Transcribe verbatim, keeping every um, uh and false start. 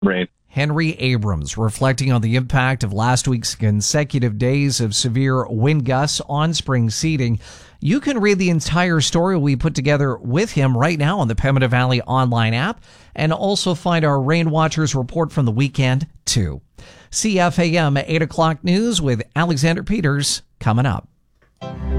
Rain. Henry Abrams reflecting on the impact of last week's consecutive days of severe wind gusts on spring seeding. You can read the entire story we put together with him right now on the Pembina Valley online app, and also find our Rain Watchers report from the weekend too. C F A M eight o'clock news with Alexander Peters coming up.